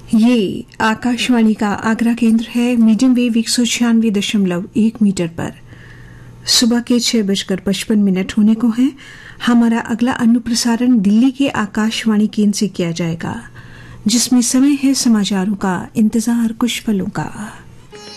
ये आकाशवाणी का आगरा केंद्र है। मीडियम वेव 196.1 मीटर पर सुबह के 6:55 होने को है। हमारा अगला अनुप्रसारण दिल्ली के आकाशवाणी केंद्र से किया जाएगा, जिसमें समय है समाचारों का इंतजार कुछ पलों का।